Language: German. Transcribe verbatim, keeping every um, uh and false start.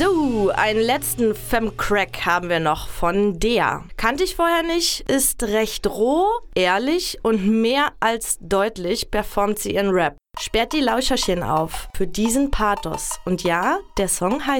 So, einen letzten Femcrack haben wir noch von Dea. Kannte ich vorher nicht, ist recht roh, ehrlich und mehr als deutlich performt sie ihren Rap. Sperrt die Lauscherchen auf für diesen Pathos. Und ja, der Song heißt